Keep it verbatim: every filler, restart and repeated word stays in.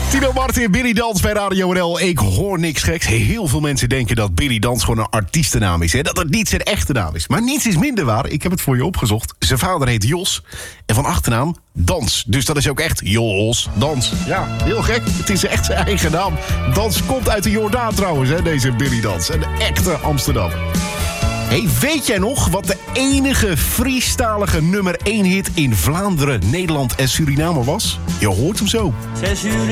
Tino Martin, Billy Dans bij Radio N L. Ik hoor niks geks. Heel veel mensen denken dat Billy Dans gewoon een artiestennaam is. Hè? Dat het niet zijn echte naam is. Maar niets is minder waar. Ik heb het voor je opgezocht. Zijn vader heet Jos. En van achternaam Dans. Dus dat is ook echt Jos Dans. Ja, heel gek. Het is echt zijn eigen naam. Dans komt uit de Jordaan trouwens, hè, deze Billy Dans. Een echte Amsterdam. Hey, weet jij nog wat de enige Friestalige nummer één hit in Vlaanderen, Nederland en Suriname was? Je hoort hem zo.